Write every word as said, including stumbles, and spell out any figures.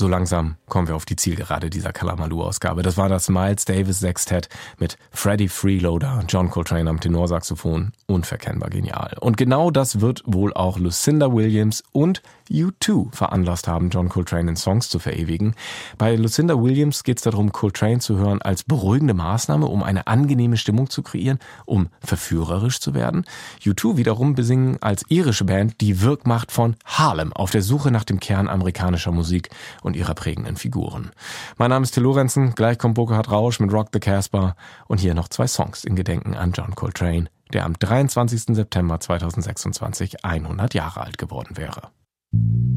So langsam kommen wir auf die Zielgerade dieser Kalamaloo-Ausgabe. Das war das Miles Davis Sextett mit Freddie Freeloader, John Coltrane am Tenorsaxophon. Unverkennbar genial. Und genau das wird wohl auch Lucinda Williams und U zwei veranlasst haben, John Coltrane in Songs zu verewigen. Bei Lucinda Williams geht es darum, Coltrane zu hören als beruhigende Maßnahme, um eine angenehme Stimmung zu kreieren, um verführerisch zu werden. U zwei wiederum besingen als irische Band die Wirkmacht von Harlem auf der Suche nach dem Kern amerikanischer Musik und ihrer prägenden Figuren. Mein Name ist Till Lorenzen, gleich kommt Burkhard Rausch mit Rock the Casbah und hier noch zwei Songs in Gedenken an John Coltrane, der am dreiundzwanzigsten September zweitausendsechsundzwanzig hundert Jahre alt geworden wäre.